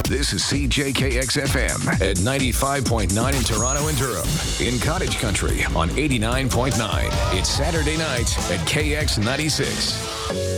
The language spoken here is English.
This is CJKX-FM at 95.9 in Toronto and Durham. In Cottage Country on 89.9. It's Saturday night at KX96.